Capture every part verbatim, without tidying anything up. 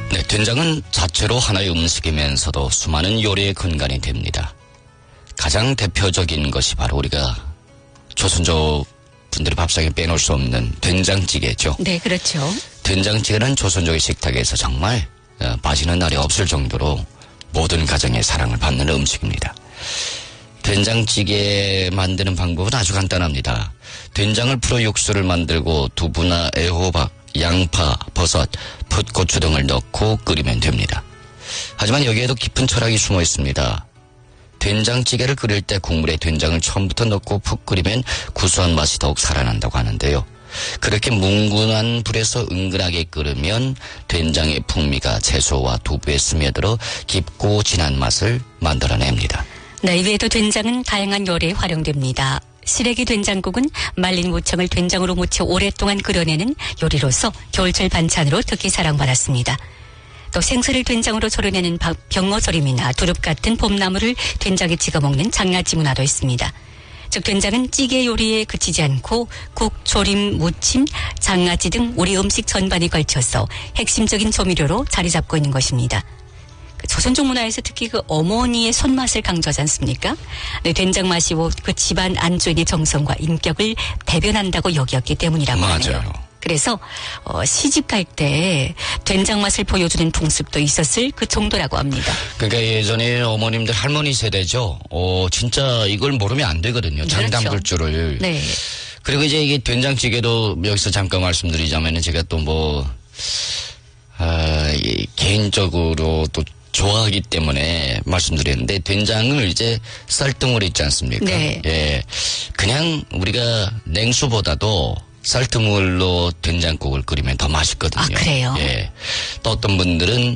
네, 된장은 자체로 하나의 음식이면서도 수많은 요리의 근간이 됩니다. 가장 대표적인 것이 바로 우리가 조선족 분들이 밥상에 빼놓을 수 없는 된장찌개죠. 네, 그렇죠. 된장찌개는 조선족의 식탁에서 정말 빠지는 날이 없을 정도로 모든 가정의 사랑을 받는 음식입니다. 된장찌개 만드는 방법은 아주 간단합니다. 된장을 풀어 육수를 만들고 두부나 애호박, 양파, 버섯, 풋고추 등을 넣고 끓이면 됩니다. 하지만 여기에도 깊은 철학이 숨어 있습니다. 된장찌개를 끓일 때 국물에 된장을 처음부터 넣고 푹 끓이면 구수한 맛이 더욱 살아난다고 하는데요. 그렇게 뭉근한 불에서 은근하게 끓으면 된장의 풍미가 채소와 두부에 스며들어 깊고 진한 맛을 만들어냅니다. 네, 이외에도 된장은 다양한 요리에 활용됩니다. 시래기 된장국은 말린 무청을 된장으로 무쳐 오랫동안 끓여내는 요리로서 겨울철 반찬으로 특히 사랑받았습니다. 또 생선을 된장으로 절여내는 병어조림이나 두릅 같은 봄나물을 된장에 찍어 먹는 장아찌 문화도 있습니다. 즉 된장은 찌개 요리에 그치지 않고 국, 조림, 무침, 장아찌 등 우리 음식 전반에 걸쳐서 핵심적인 조미료로 자리 잡고 있는 것입니다. 조선족 문화에서 특히 그 어머니의 손맛을 강조하지 않습니까? 네, 된장 맛이 그 집안 안주인의 정성과 인격을 대변한다고 여겼기 때문이라고 하네요. 맞아요. 그래서 어, 시집 갈 때 된장 맛을 보여주는 풍습도 있었을 그 정도라고 합니다. 그러니까 예전에 어머님들 할머니 세대죠. 어, 진짜 이걸 모르면 안 되거든요. 장 그렇죠. 담글 줄을. 네. 그리고 이제 이게 된장찌개도 여기서 잠깐 말씀드리자면은 제가 또 뭐 아, 개인적으로 또 좋아하기 때문에 말씀드렸는데 된장을 이제 쌀뜨물 있지 않습니까? 네. 예. 그냥 우리가 냉수보다도 쌀뜨물로 된장국을 끓이면 더 맛있거든요. 아, 그래요? 예. 또 어떤 분들은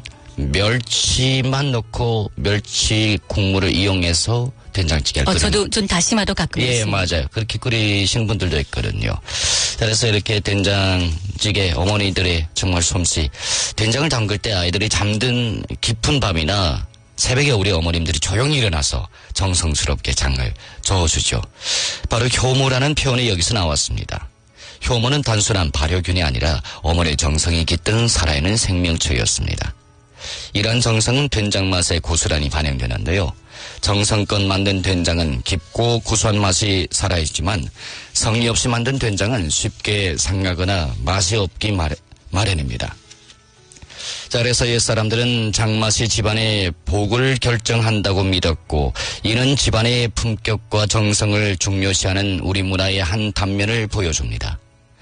멸치만 넣고 멸치 국물을 이용해서 된장찌개를 어, 끓이는. 저도 좀 다시마도 가끔 예, 있습니다. 맞아요. 그렇게 끓이시는 분들도 있거든요. 그래서 이렇게 된장찌개 어머니들의 정말 솜씨. 된장을 담글 때 아이들이 잠든 깊은 밤이나 새벽에 우리 어머님들이 조용히 일어나서 정성스럽게 장을 저어주죠. 바로 효모라는 표현이 여기서 나왔습니다. 효모는 단순한 발효균이 아니라 어머니의 정성이 깃든 살아있는 생명체였습니다. 이러한 정성은 된장 맛에 고스란히 반영되는데요. 정성껏 만든 된장은 깊고 구수한 맛이 살아있지만 성의 없이 만든 된장은 쉽게 상하거나 맛이 없기 마련, 마련입니다. 자, 그래서 옛사람들은 장맛이 집안의 복을 결정한다고 믿었고 이는 집안의 품격과 정성을 중요시하는 우리 문화의 한 단면을 보여줍니다.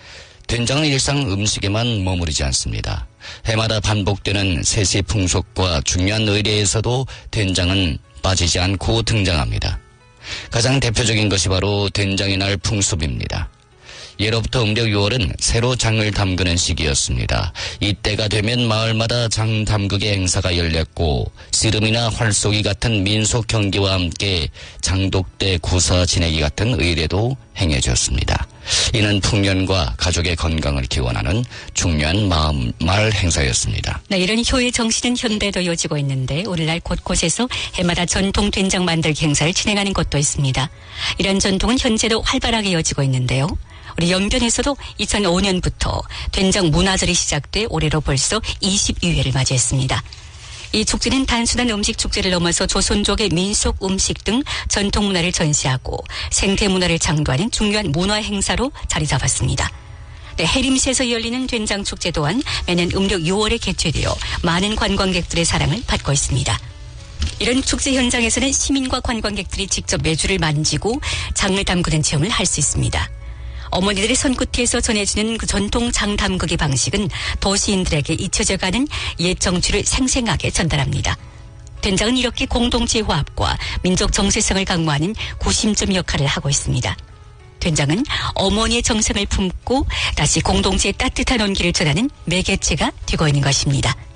된장은 일상 음식에만 머무르지 않습니다. 해마다 반복되는 세시 풍속과 중요한 의례에서도 된장은 빠지지 않고 등장합니다. 가장 대표적인 것이 바로 된장의 날 풍습입니다. 예로부터 음력 유월은 새로 장을 담그는 시기였습니다. 이때가 되면 마을마다 장 담그기 행사가 열렸고 씨름이나 활쏘기 같은 민속 경기와 함께 장독대 구사 지내기 같은 의례도 행해졌습니다. 이는 풍년과 가족의 건강을 기원하는 중요한 마음, 말 행사였습니다. 네, 이런 효의 정신은 현대도 이어지고 있는데 오늘날 곳곳에서 해마다 전통 된장 만들기 행사를 진행하는 곳도 있습니다. 이런 전통은 현재도 활발하게 이어지고 있는데요. 우리 연변에서도 이천오 년부터 된장 문화절이 시작돼 올해로 벌써 이십이 회를 맞이했습니다. 이 축제는 단순한 음식 축제를 넘어서 조선족의 민속 음식 등 전통 문화를 전시하고 생태 문화를 창조하는 중요한 문화 행사로 자리 잡았습니다. 네, 해림시에서 열리는 된장 축제 또한 매년 음력 유월에 개최되어 많은 관광객들의 사랑을 받고 있습니다. 이런 축제 현장에서는 시민과 관광객들이 직접 메주를 만지고 장을 담그는 체험을 할 수 있습니다. 어머니들의 손끝에서 전해지는 그 전통 장 담그기 방식은 도시인들에게 잊혀져가는 옛 정취를 생생하게 전달합니다. 된장은 이렇게 공동체 화합과 민족 정체성을 강화하는 구심점 역할을 하고 있습니다. 된장은 어머니의 정성을 품고 다시 공동체의 따뜻한 온기를 전하는 매개체가 되고 있는 것입니다.